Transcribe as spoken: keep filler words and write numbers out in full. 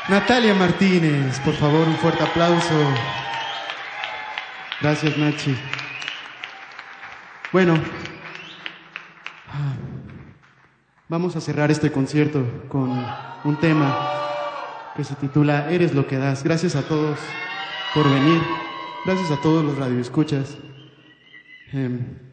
Natalia Martínez, por favor, un fuerte aplauso. Gracias, Nachi. Bueno, vamos a cerrar este concierto con un tema que se titula Eres lo que das. Gracias a todos por venir. Gracias a todos los radioescuchas. Eh,